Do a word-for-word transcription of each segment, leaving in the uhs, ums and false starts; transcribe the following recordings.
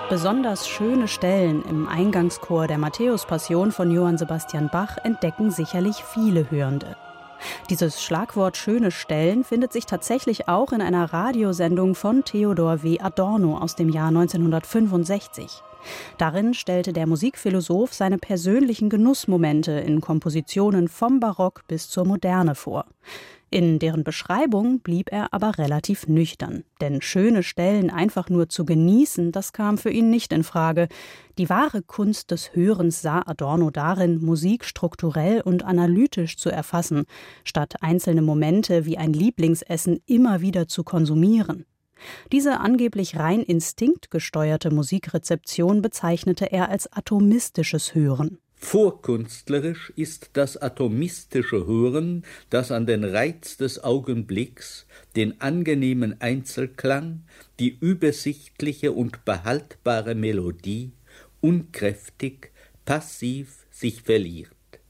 Besonders schöne Stellen im Eingangschor der Matthäus-Passion von Johann Sebastian Bach entdecken sicherlich viele Hörende. Dieses Schlagwort schöne Stellen findet sich tatsächlich auch in einer Radiosendung von Theodor W. Adorno aus dem Jahr neunzehnhundertfünfundsechzig. Darin stellte der Musikphilosoph seine persönlichen Genussmomente in Kompositionen vom Barock bis zur Moderne vor. In deren Beschreibung blieb er aber relativ nüchtern. Denn schöne Stellen einfach nur zu genießen, das kam für ihn nicht in Frage. Die wahre Kunst des Hörens sah Adorno darin, Musik strukturell und analytisch zu erfassen, statt einzelne Momente wie ein Lieblingsessen immer wieder zu konsumieren. Diese angeblich rein instinktgesteuerte Musikrezeption bezeichnete er als atomistisches Hören. Vorkünstlerisch ist das atomistische Hören, das an den Reiz des Augenblicks, den angenehmen Einzelklang, die übersichtliche und behaltbare Melodie unkräftig, passiv sich verliert.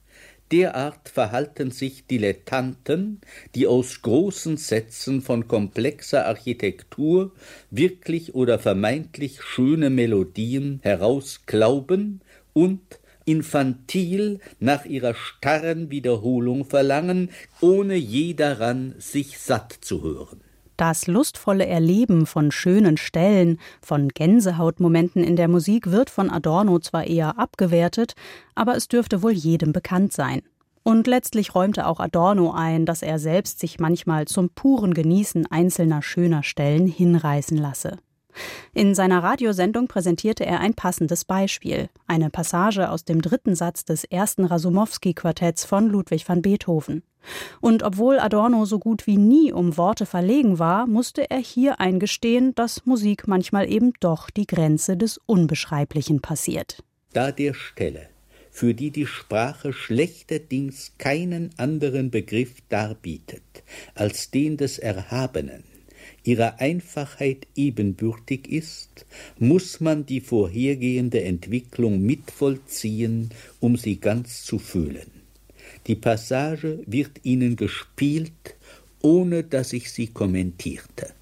Derart verhalten sich Dilettanten, die aus großen Sätzen von komplexer Architektur wirklich oder vermeintlich schöne Melodien herausglauben und infantil nach ihrer starren Wiederholung verlangen, ohne je daran sich satt zu hören. Das lustvolle Erleben von schönen Stellen, von Gänsehautmomenten in der Musik wird von Adorno zwar eher abgewertet, aber es dürfte wohl jedem bekannt sein. Und letztlich räumte auch Adorno ein, dass er selbst sich manchmal zum puren Genießen einzelner schöner Stellen hinreißen lasse. In seiner Radiosendung präsentierte er ein passendes Beispiel, eine Passage aus dem dritten Satz des ersten Rasumowski-Quartetts von Ludwig van Beethoven. Und obwohl Adorno so gut wie nie um Worte verlegen war, musste er hier eingestehen, dass Musik manchmal eben doch die Grenze des Unbeschreiblichen passiert. Da der Stelle, für die die Sprache schlechterdings keinen anderen Begriff darbietet als den des Erhabenen, ihrer Einfachheit ebenbürtig ist, muss man die vorhergehende Entwicklung mitvollziehen, um sie ganz zu fühlen. Die Passage wird ihnen gespielt, ohne dass ich sie kommentierte.